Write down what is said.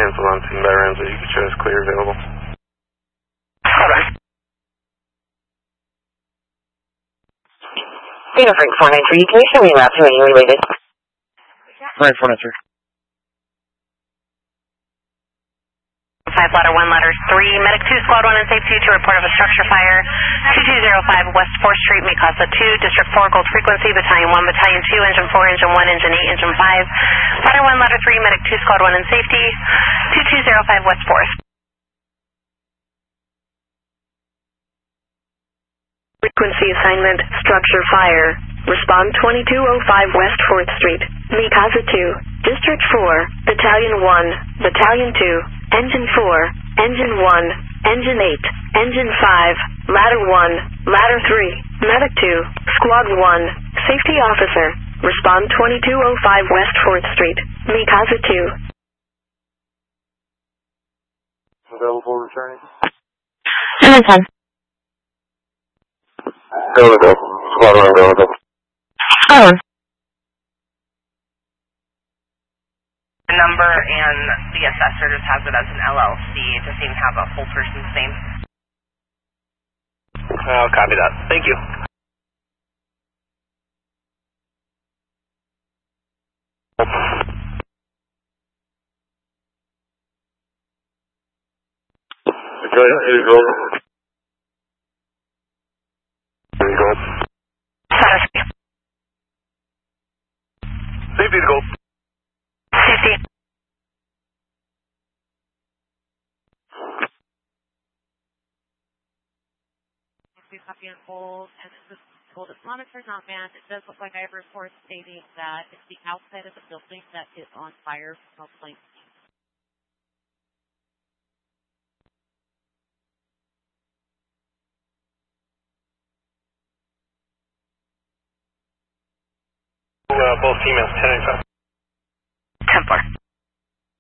canceled on scene by Ramsey. You can show us clear available. Data Frank 493, can you show me a map to any related? Frank 493. 5 ladder 1 ladder 3, medic 2 squad 1 and safety to report of a structure fire, 2205 West 4th Street, Mikasa 2, District 4 Gold Frequency, Battalion 1, Battalion 2, Engine 4, Engine 1, Engine 8, Engine 5, ladder 1 ladder 3, medic 2 squad 1 and safety, 2205 West 4th. Frequency assignment, structure fire, respond 2205 West 4th Street, Mikasa 2, District 4, Battalion 1, Battalion 2, Engine 4, Engine 1, Engine 8, Engine 5, Ladder 1, Ladder 3, Medic 2, Squad 1, Safety Officer, respond 2205 West 4th Street, Mikasa 2. Available for returning? Hamilton. Go to go. Squad 1, go to go. Oh. The number and the assessor just has it as an LLC. It doesn't even have a full person's name. I'll copy that. Thank you. Here you go. Here you go. Safety to go. Safety. We copy and hold, and this is told its monitor is not manned. It does look like I have a report stating that it's the outside of the building that is on fire from a flame. Both females, 10 and 5. 10-4.